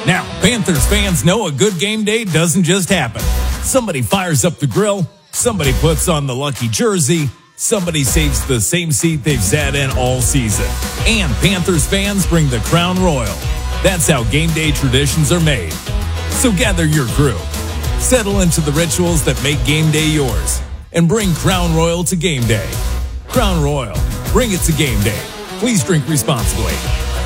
Now, Panthers fans know a good game day doesn't just happen. Somebody fires up the grill, somebody puts on the lucky jersey, somebody saves the same seat they've sat in all season. And Panthers fans bring the Crown Royal. That's how game day traditions are made. So gather your crew, settle into the rituals that make game day yours, and bring Crown Royal to game day. Crown Royal, bring it to game day. Please drink responsibly.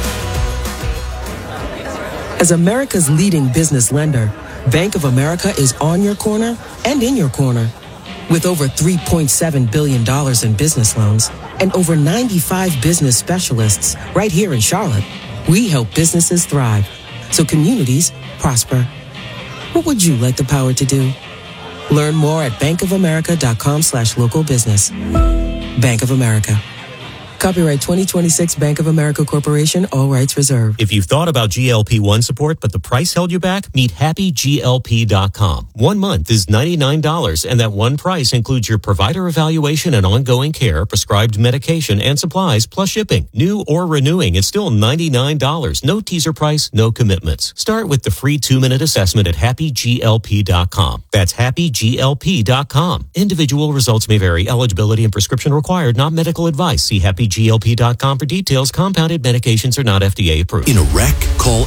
As America's leading business lender, Bank of America is on your corner and in your corner. With over $3.7 billion in business loans and over 95 business specialists right here in Charlotte, we help businesses thrive so communities prosper. What would you like the power to do? Learn more at bankofamerica.com/local business. Bank of America. Copyright 2026 Bank of America Corporation, all rights reserved. If you've thought about GLP-1 support, but the price held you back, meet HappyGLP.com. 1 month is $99, and that one price includes your provider evaluation and ongoing care, prescribed medication, and supplies, plus shipping. New or renewing, it's still $99. No teaser price, no commitments. Start with the free 2-minute assessment at HappyGLP.com. That's HappyGLP.com. Individual results may vary. Eligibility and prescription required, not medical advice. See HappyGLP.com for details. Compounded medications are not FDA approved. In a wreck, call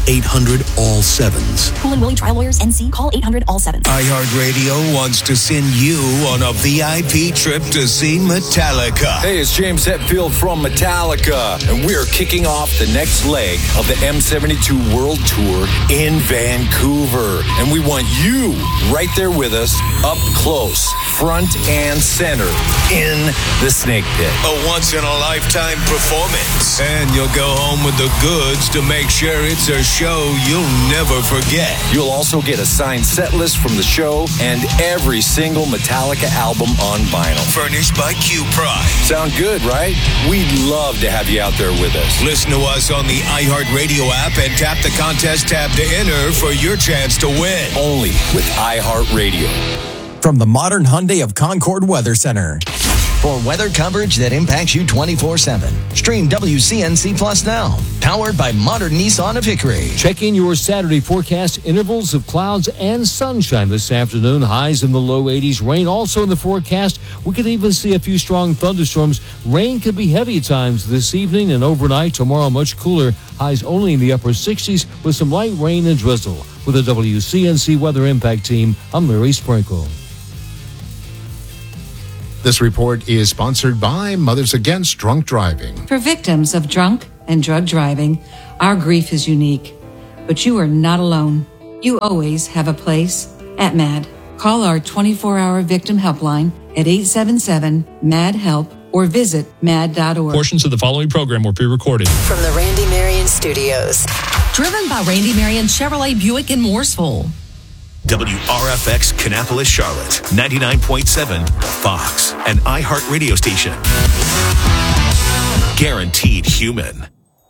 800-ALL-7s. Pool and Willie Trial Lawyers, NC. Call 800-ALL-7s. iHeartRadio wants to send you on a VIP trip to see Metallica. Hey, it's James Hetfield from Metallica, and we're kicking off the next leg of the M72 World Tour in Vancouver. And we want you right there with us, up close, front and center, in the Snake Pit. A once-in-a-lifetime performance. And you'll go home with the goods to make sure it's a show you'll never forget. You'll also get a signed set list from the show and every single Metallica album on vinyl. Furnished by Q Prime. Sound good, right? We'd love to have you out there with us. Listen to us on the iHeartRadio app and tap the contest tab to enter for your chance to win. Only with iHeartRadio. From the modern Hyundai of Concord Weather Center. For weather coverage that impacts you 24/7. Stream WCNC Plus now. Powered by modern Nissan of Hickory. Checking your Saturday forecast. Intervals of clouds and sunshine this afternoon. Highs in the low 80s. Rain also in the forecast. We could even see a few strong thunderstorms. Rain could be heavy at times this evening and overnight. Tomorrow much cooler. Highs only in the upper 60s with some light rain and drizzle. With the WCNC Weather Impact Team, I'm Larry Sprinkle. This report is sponsored by Mothers Against Drunk Driving. For victims of drunk and drug driving, our grief is unique. But you are not alone. You always have a place at MAD. Call our 24-hour victim helpline at 877-MAD-HELP or visit mad.org. Portions of the following program were pre-recorded. From the Randy Marion Studios. Driven by Randy Marion Chevrolet Buick in Mooresville. WRFX Kannapolis, Charlotte, 99.7 Fox, an iHeart radio station. Guaranteed human.